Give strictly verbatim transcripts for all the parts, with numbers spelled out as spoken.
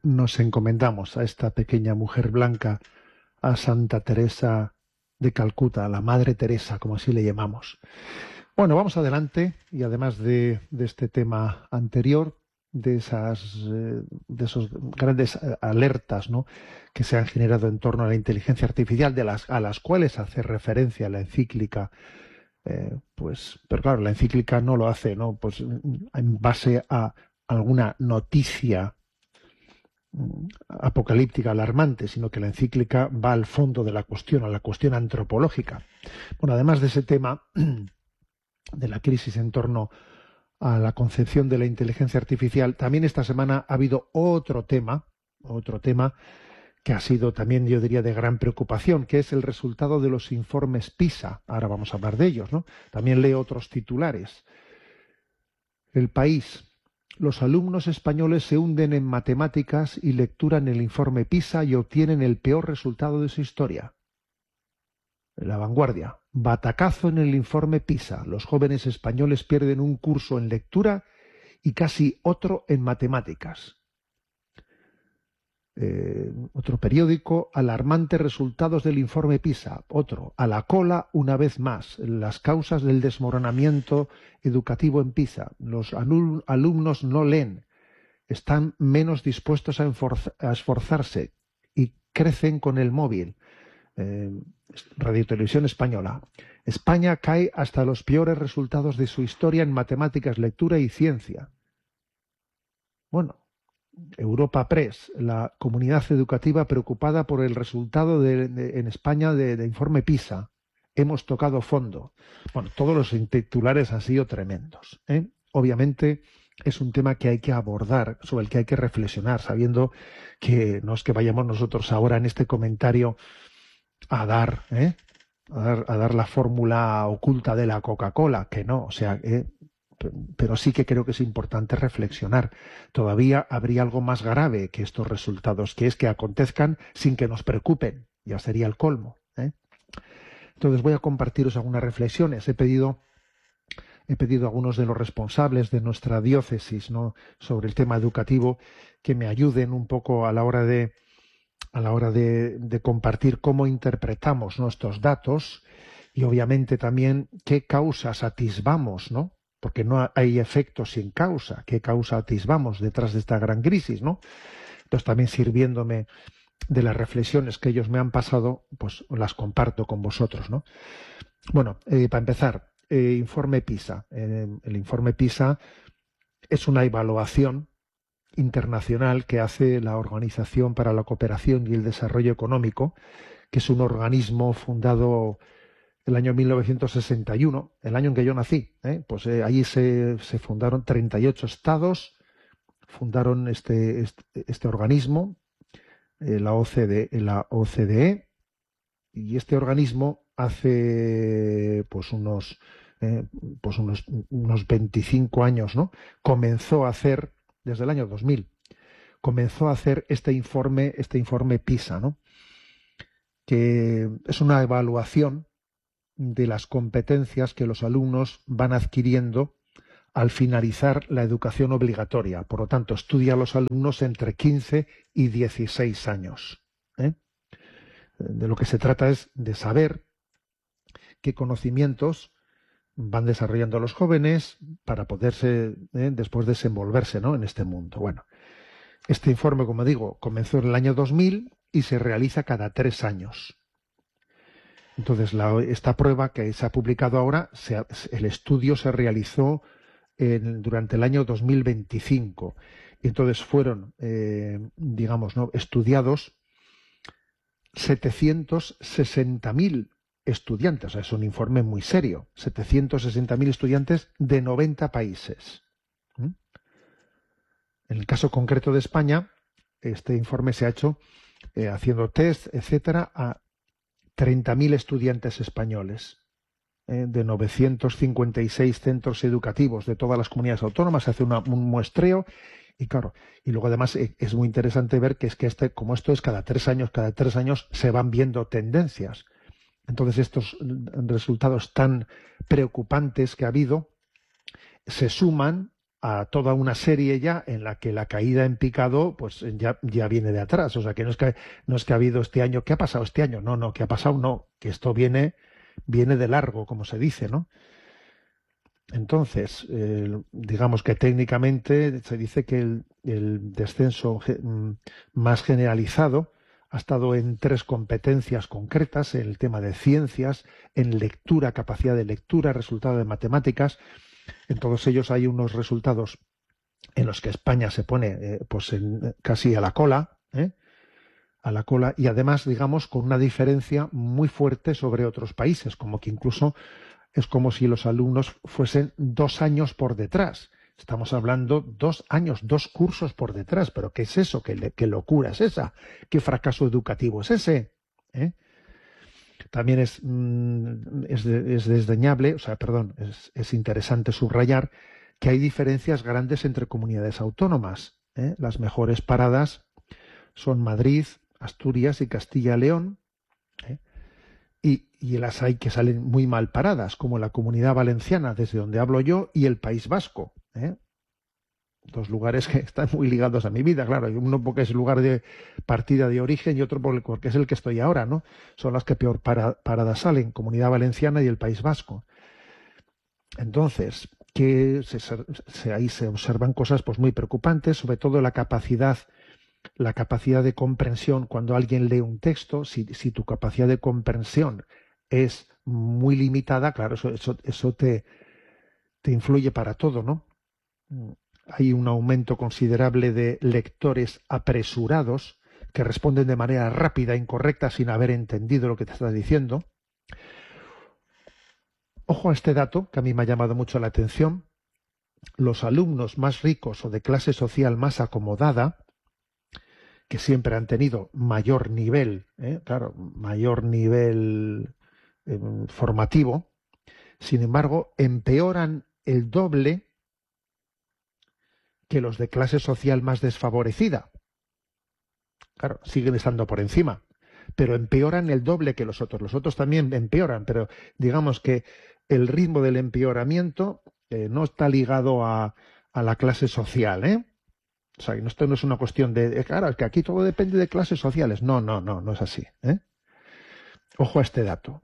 nos encomendamos a esta pequeña mujer blanca, a Santa Teresa de Calcuta, a la Madre Teresa, como así le llamamos. Bueno, vamos adelante, y además de, de este tema anterior, de esas eh, de esos grandes alertas, ¿no?, que se han generado en torno a la inteligencia artificial, de las a las cuales hace referencia la encíclica, eh, pues, pero claro, la encíclica no lo hace, ¿no?, pues en base a alguna noticia apocalíptica alarmante, sino que la encíclica va al fondo de la cuestión, a la cuestión antropológica. Bueno, además de ese tema de la crisis en torno a la concepción de la inteligencia artificial, también esta semana ha habido otro tema, otro tema que ha sido también, yo diría, de gran preocupación, que es el resultado de los informes PISA. Ahora vamos a hablar de ellos, ¿no? También leo otros titulares. El País. Los alumnos españoles se hunden en matemáticas y lectura en el informe PISA y obtienen el peor resultado de su historia. La Vanguardia. Batacazo en el informe PISA. Los jóvenes españoles pierden un curso en lectura y casi otro en matemáticas. Eh, otro periódico. Alarmantes resultados del informe PISA. Otro. A la cola una vez más. Las causas del desmoronamiento educativo en PISA. Los alum- alumnos no leen. Están menos dispuestos a, enforza- a esforzarse y crecen con el móvil. Eh, Radio Televisión Española. España cae hasta los peores resultados de su historia en matemáticas, lectura y ciencia. Bueno, Europa Press, la comunidad educativa preocupada por el resultado de, de, en España de, de informe PISA. Hemos tocado fondo. Bueno, todos los titulares han sido tremendos, ¿eh? Obviamente es un tema que hay que abordar, sobre el que hay que reflexionar, sabiendo que no es que vayamos nosotros ahora en este comentario a dar, ¿eh? a dar, a dar la fórmula oculta de la Coca-Cola, que no, o sea, eh, pero sí que creo que es importante reflexionar. Todavía habría algo más grave que estos resultados, que es que acontezcan sin que nos preocupen. Ya sería el colmo, ¿eh? Entonces voy a compartiros algunas reflexiones. He pedido, he pedido a algunos de los responsables de nuestra diócesis, ¿no?, sobre el tema educativo, que me ayuden un poco a la hora de a la hora de, de compartir cómo interpretamos nuestros datos y obviamente también qué causas atisbamos, ¿no? Porque no hay efectos sin causa. ¿Qué causa atisbamos detrás de esta gran crisis, ¿no? Entonces también sirviéndome de las reflexiones que ellos me han pasado, pues las comparto con vosotros, ¿no? Bueno, eh, para empezar, eh, informe PISA. Eh, el informe PISA es una evaluación internacional que hace la Organización para la Cooperación y el Desarrollo Económico, que es un organismo fundado el año mil novecientos sesenta y uno, el año en que yo nací, ¿eh? Pues eh, allí se, se fundaron treinta y ocho estados, fundaron este, este, este organismo, eh, la O C D E, la O C D E, y este organismo hace pues unos, eh, pues unos, unos veinticinco años, ¿no?, comenzó a hacer, desde el año dos mil, comenzó a hacer este informe, este informe PISA, ¿no?, que es una evaluación de las competencias que los alumnos van adquiriendo al finalizar la educación obligatoria. Por lo tanto, estudia a los alumnos entre quince y dieciséis años. ¿eh? De lo que se trata es de saber qué conocimientos van desarrollando los jóvenes para poderse ¿eh? después desenvolverse, ¿no?, en este mundo. Bueno, este informe, como digo, comenzó en el año dos mil y se realiza cada tres años. Entonces, la, esta prueba que se ha publicado ahora, se, el estudio se realizó en, durante el año dos mil veinticinco. Y entonces fueron, eh, digamos, ¿no?, estudiados setecientos sesenta mil estudiantes. O sea, es un informe muy serio. setecientos sesenta mil estudiantes de noventa países. ¿Mm? En el caso concreto de España, este informe se ha hecho eh, haciendo test, etcétera, a treinta mil estudiantes españoles eh, de novecientos cincuenta y seis centros educativos de todas las comunidades autónomas. Se hace una, un muestreo y claro, y luego además eh, es muy interesante ver que es que este, como esto es cada tres años, cada tres años se van viendo tendencias. Entonces estos resultados tan preocupantes que ha habido se suman a toda una serie ya en la que la caída en picado pues ya, ya viene de atrás. O sea, que no es que no es que ha habido este año, ¿qué ha pasado este año? No, no, ¿qué ha pasado? No, que esto viene, viene de largo, como se dice, ¿no? Entonces, eh, digamos que técnicamente se dice que el, el descenso ge- mm, más generalizado ha estado en tres competencias concretas: en el tema de ciencias, en lectura, capacidad de lectura, resultado de matemáticas. En todos ellos hay unos resultados en los que España se pone eh, pues en, casi a la cola, ¿eh? A la cola, y además, digamos, con una diferencia muy fuerte sobre otros países, como que incluso es como si los alumnos fuesen dos años por detrás. Estamos hablando dos años, dos cursos por detrás. ¿Pero qué es eso? ¿Qué, le- qué locura es esa? ¿Qué fracaso educativo es ese? ¿Eh? También es, mm, es, de- es desdeñable, o sea, perdón, es, es interesante subrayar que hay diferencias grandes entre comunidades autónomas, ¿eh? Las mejores paradas son Madrid, Asturias y Castilla-León, ¿eh? Y, y las hay que salen muy mal paradas, como la Comunidad Valenciana, desde donde hablo yo, y el País Vasco, ¿eh? Dos lugares que están muy ligados a mi vida, claro. Uno porque es el lugar de partida de origen y otro porque es el que estoy ahora, ¿no? Son las que peor para, paradas salen, Comunidad Valenciana y el País Vasco. Entonces, que se, se, ahí se observan cosas pues muy preocupantes, sobre todo la capacidad la capacidad de comprensión cuando alguien lee un texto. Si, si tu capacidad de comprensión es muy limitada, claro, eso, eso, eso te, te influye para todo, ¿no? Mm. Hay un aumento considerable de lectores apresurados que responden de manera rápida, incorrecta, sin haber entendido lo que te está diciendo. Ojo a este dato, que a mí me ha llamado mucho la atención. Los alumnos más ricos o de clase social más acomodada, que siempre han tenido mayor nivel, ¿eh? Claro, mayor nivel eh, formativo, sin embargo, empeoran el doble que los de clase social más desfavorecida. Claro, siguen estando por encima, pero empeoran el doble que los otros. Los otros también empeoran, pero digamos que el ritmo del empeoramiento eh, no está ligado a, a la clase social, ¿eh? O sea, esto no es una cuestión de, eh, claro, es que aquí todo depende de clases sociales. No, no, no, no es así, ¿eh? Ojo a este dato.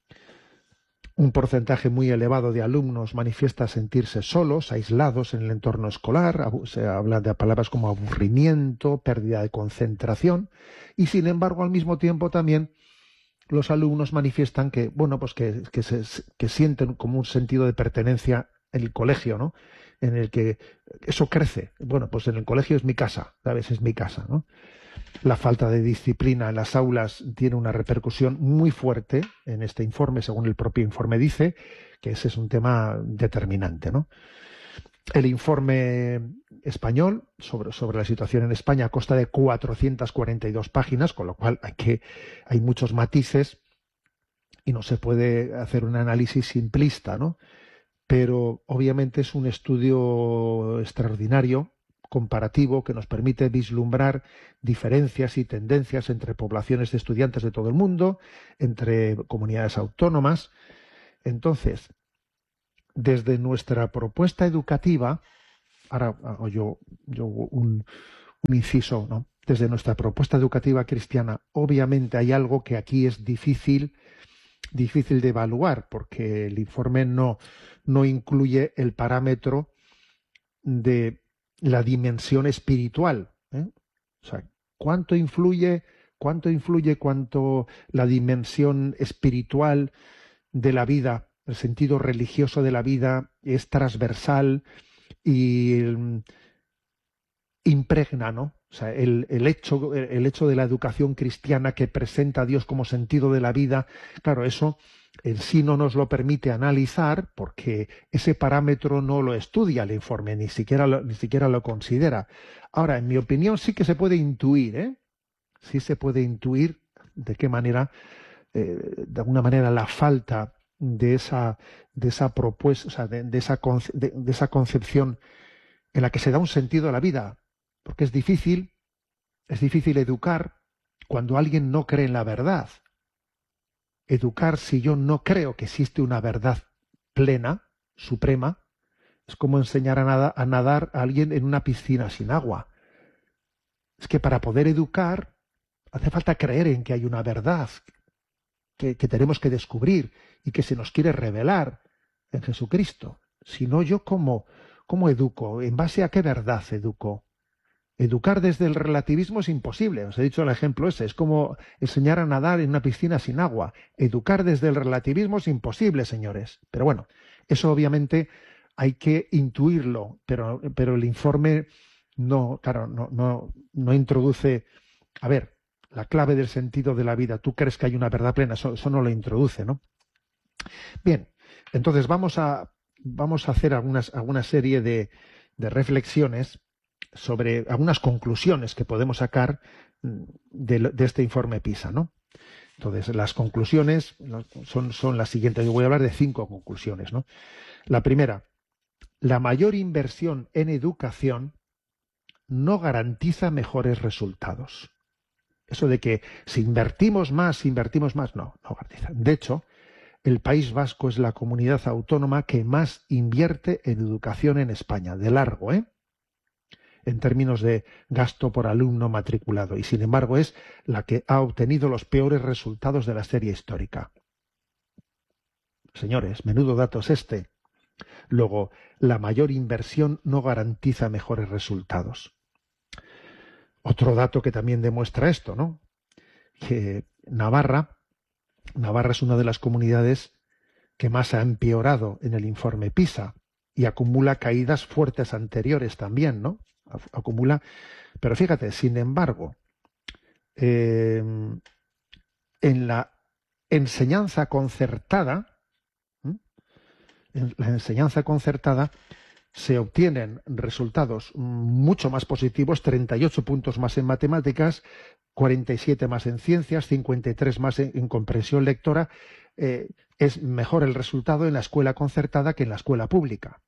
Un porcentaje muy elevado de alumnos manifiesta sentirse solos, aislados en el entorno escolar. Se habla de palabras como aburrimiento, pérdida de concentración, y sin embargo, al mismo tiempo también los alumnos manifiestan que, bueno, pues que, que, se, que sienten como un sentido de pertenencia en el colegio, ¿no? En el que eso crece. Bueno, pues en el colegio es mi casa, ¿sabes? Es mi casa, ¿no? La falta de disciplina en las aulas tiene una repercusión muy fuerte en este informe, según el propio informe dice, que ese es un tema determinante, ¿no? El informe español sobre, sobre la situación en España consta de cuatrocientas cuarenta y dos páginas, con lo cual hay, que, hay muchos matices y no se puede hacer un análisis simplista, ¿no? Pero obviamente es un estudio extraordinario, comparativo, que nos permite vislumbrar diferencias y tendencias entre poblaciones de estudiantes de todo el mundo, entre comunidades autónomas. Entonces, desde nuestra propuesta educativa, ahora hago yo, yo un, un inciso, ¿no? Desde nuestra propuesta educativa cristiana, obviamente hay algo que aquí es difícil difícil de evaluar, porque el informe no, no incluye el parámetro de la dimensión espiritual, ¿eh? O sea, ¿cuánto influye, cuánto influye, cuánto la dimensión espiritual de la vida, el sentido religioso de la vida es transversal y mm, impregna, ¿no? O sea, el, el hecho, el hecho de la educación cristiana que presenta a Dios como sentido de la vida, claro, eso en sí no nos lo permite analizar porque ese parámetro no lo estudia el informe, ni siquiera lo, ni siquiera lo considera. Ahora, en mi opinión, sí que se puede intuir, ¿eh? Sí se puede intuir de qué manera, eh, de alguna manera, la falta de esa, de esa propuesta, o sea, de, de esa, conce- de, de esa concepción en la que se da un sentido a la vida, porque es difícil, es difícil educar cuando alguien no cree en la verdad. Educar si yo no creo que existe una verdad plena, suprema, Es como enseñar a, nada, a nadar a alguien en una piscina sin agua. Es que para poder educar hace falta creer en que hay una verdad que, que tenemos que descubrir y que se nos quiere revelar en Jesucristo. Si no, yo cómo, cómo educo, ¿en base a qué verdad educo? Educar desde el relativismo es imposible. Os he dicho el ejemplo ese. Es como enseñar a nadar en una piscina sin agua. Educar desde el relativismo es imposible, señores. Pero bueno, eso obviamente hay que intuirlo, pero, pero el informe no, claro, no, no, no introduce, a ver, la clave del sentido de la vida. ¿Tú crees que hay una verdad plena? Eso, eso no lo introduce, ¿no? Bien, entonces vamos a, vamos a hacer algunas, alguna serie de, de reflexiones sobre algunas conclusiones que podemos sacar de, de este informe PISA, ¿no? Entonces, las conclusiones son, son las siguientes. Yo voy a hablar de cinco conclusiones, ¿no? La primera, la mayor inversión en educación no garantiza mejores resultados. Eso de que si invertimos más, si invertimos más, no, no garantiza. De hecho, el País Vasco es la comunidad autónoma que más invierte en educación en España, de largo, ¿eh? En términos de gasto por alumno matriculado, y sin embargo es la que ha obtenido los peores resultados de la serie histórica. Señores, menudo dato es este. Luego, la mayor inversión no garantiza mejores resultados. Otro dato que también demuestra esto, ¿no? Que Navarra, Navarra es una de las comunidades que más ha empeorado en el informe PISA y acumula caídas fuertes anteriores también, ¿no? Acumula, pero fíjate, sin embargo, eh, en la enseñanza concertada, ¿eh? en la enseñanza concertada se obtienen resultados mucho más positivos, treinta y ocho puntos más en matemáticas, cuarenta y siete más en ciencias, cincuenta y tres más en, en comprensión lectora. Eh, es mejor el resultado en la escuela concertada que en la escuela pública.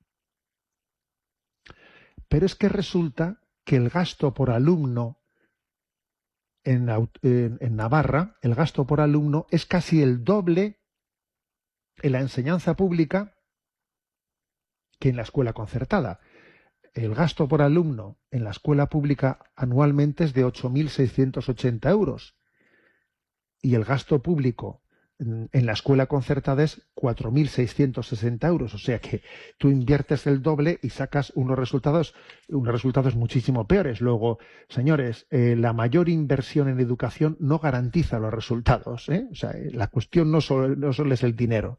Pero es que resulta que el gasto por alumno en, en, en Navarra, el gasto por alumno es casi el doble en la enseñanza pública que en la escuela concertada. El gasto por alumno en la escuela pública anualmente es de ocho mil seiscientos ochenta euros y el gasto público en la escuela concertada es cuatro mil seiscientos sesenta euros. O sea que tú inviertes el doble y sacas unos resultados, unos resultados muchísimo peores. Luego, señores, eh, la mayor inversión en educación no garantiza los resultados, ¿eh? O sea, la cuestión no solo, no solo es el dinero.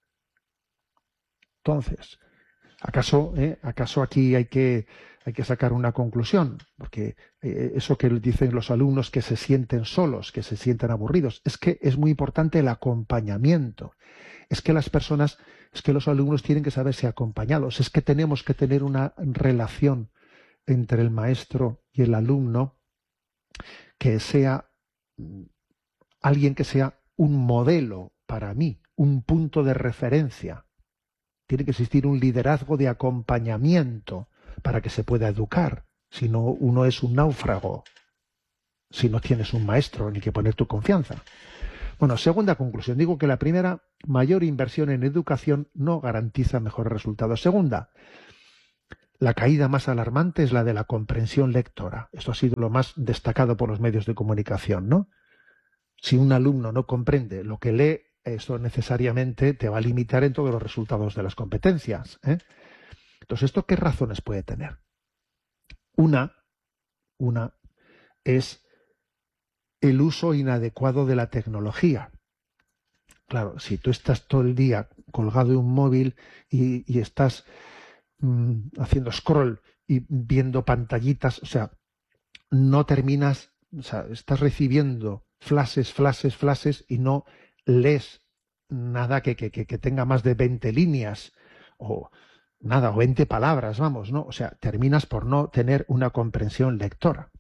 Entonces, ¿acaso, eh, acaso aquí hay que, hay que sacar una conclusión? Porque eh, eso que dicen los alumnos que se sienten solos, que se sienten aburridos, es que es muy importante el acompañamiento. Es que las personas, es que los alumnos tienen que saberse acompañados. Es que tenemos que tener una relación entre el maestro y el alumno que sea alguien que sea un modelo para mí, un punto de referencia. Tiene que existir un liderazgo de acompañamiento para que se pueda educar. Si no, uno es un náufrago. Si no tienes un maestro ni que poner tu confianza. Bueno, segunda conclusión. Digo que la primera, mayor inversión en educación no garantiza mejores resultados. Segunda, la caída más alarmante es la de la comprensión lectora. Esto ha sido lo más destacado por los medios de comunicación, ¿no? Si un alumno no comprende lo que lee, eso necesariamente te va a limitar en todos los resultados de las competencias, ¿eh? Entonces, ¿esto qué razones puede tener? Una, una es el uso inadecuado de la tecnología. Claro, si tú estás todo el día colgado de un móvil y, y estás mmm, haciendo scroll y viendo pantallitas, o sea, no terminas, o sea, estás recibiendo flashes, flashes, flashes y no lees nada que, que, que tenga más de veinte líneas o nada, o veinte palabras, vamos, ¿no? O sea, terminas por no tener una comprensión lectora.